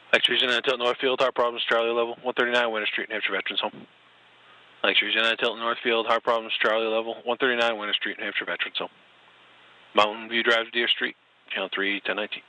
Lectures in Tilton Northfield, Heart Problems, Charlie Level, 139 Winter Street, New Hampshire Veterans Home. Lectures in Tilton Northfield, Heart Problems, Charlie Level, 139 Winter Street, New Hampshire Veterans Home. Mountain View Drive, Deer Street, Channel 3, 1019.